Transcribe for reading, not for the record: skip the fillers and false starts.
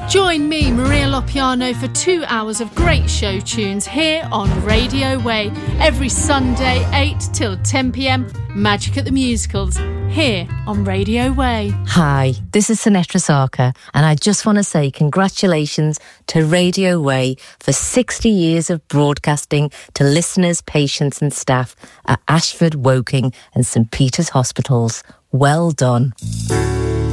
Join me, Maria Lopiano, for 2 hours of great show tunes here on Radio Way. Every Sunday, 8 till 10 p.m, Magic at the Musicals, here on Radio Way. Hi, this is Sinetra Sarkar, and I just want to say congratulations to Radio Way for 60 years of broadcasting to listeners, patients and staff at Ashford, Woking and St Peter's Hospitals. Well done.